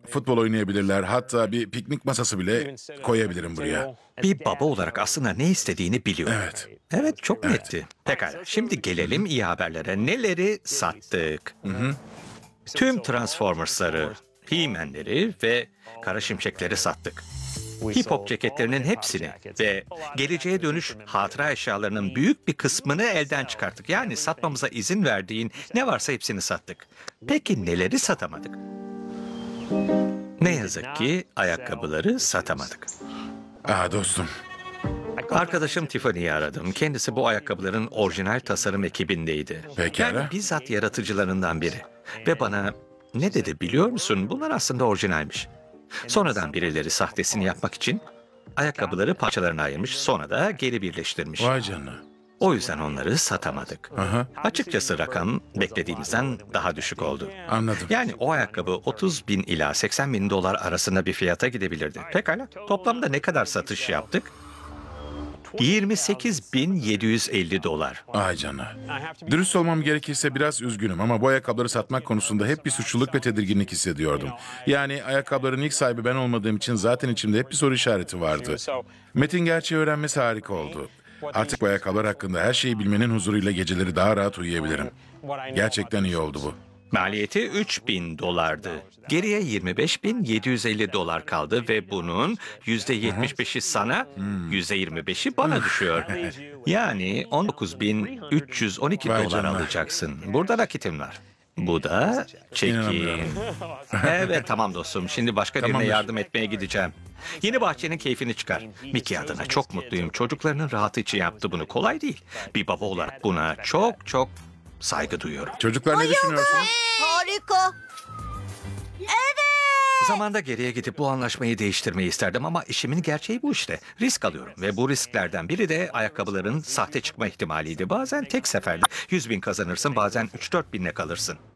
futbol oynayabilirler. Hatta bir piknik masası bile koyabilirim buraya. Bir baba olarak aslında ne istediğini biliyor. Evet. Evet, çok netti. Pekala, şimdi gelelim iyi haberlere. Neleri sattık? Tüm Transformers'ları, He-Man'leri ve Kara Şimşekleri sattık. Hip hop ceketlerinin hepsini ve geleceğe dönüş hatıra eşyalarının büyük bir kısmını elden çıkarttık. Yani satmamıza izin verdiğin ne varsa hepsini sattık. Peki neleri satamadık? Ne yazık ki ayakkabıları satamadık. Dostum. Arkadaşım Tiffany'yi aradım. Kendisi bu ayakkabıların orijinal tasarım ekibindeydi. Pekala. Yani bizzat yaratıcılarından biri. Ve bana ne dedi biliyor musun? Bunlar aslında orijinalmiş. Sonradan birileri sahtesini yapmak için ayakkabıları parçalarına ayırmış, sonra da geri birleştirmiş. Vay canına. O yüzden onları satamadık. Aha, Açıkçası rakam beklediğimizden daha düşük oldu. anladım. Yani o ayakkabı 30 bin ila 80 bin dolar arasında bir fiyata gidebilirdi. Pekala, toplamda ne kadar satış yaptık? 28.750 dolar. Ay canına. Dürüst olmam gerekirse biraz üzgünüm ama bu ayakkabıları satmak konusunda hep bir suçluluk ve tedirginlik hissediyordum. Yani ayakkabıların ilk sahibi ben olmadığım için zaten içimde hep bir soru işareti vardı. Metin gerçeği öğrenmesi harika oldu. Artık bu ayakkabılar hakkında her şeyi bilmenin huzuruyla geceleri daha rahat uyuyabilirim. Gerçekten iyi oldu bu. Maliyeti 3.000 dolardı. Geriye 25.750 dolar kaldı ve bunun %75'i sana, %25'i bana düşüyor. Yani 19.312 Vay dolar canına. alacaksın. Burada nakitim var. Bu da çekin. İnanamıyorum. Evet, tamam dostum. Şimdi başka birine Tamamdır. yardım etmeye gideceğim. Yeni bahçenin keyfini çıkar. Mickey adına çok mutluyum. Çocuklarının rahatı için yaptı bunu. Kolay değil. Bir baba olarak buna çok çok saygı duyuyorum. Çocuklar ne düşünüyorsunuz? Harika. Zamanda geriye gidip bu anlaşmayı değiştirmeyi isterdim ama işimin gerçeği bu işte. Risk alıyorum ve bu risklerden biri de ayakkabıların sahte çıkma ihtimaliydi. Bazen tek seferde 100 bin kazanırsın, bazen 3-4 binle kalırsın.